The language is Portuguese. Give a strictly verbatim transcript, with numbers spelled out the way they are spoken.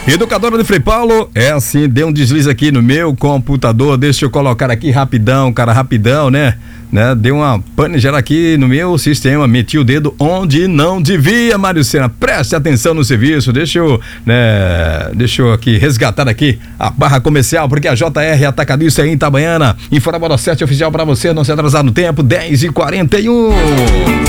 Educadora de Frei Paulo, é assim, deu um deslize aqui no meu computador, deixa eu colocar aqui rapidão, cara, rapidão, né? né? Deu uma panejada aqui no meu sistema, meti o dedo onde não devia, Mário Sena, preste atenção no serviço, deixa eu, né, deixa eu aqui resgatar aqui a barra comercial, porque a J R Atacadista é em Itabaiana, informa hora sete oficial pra você, não se atrasar no tempo, dez e quarenta e um.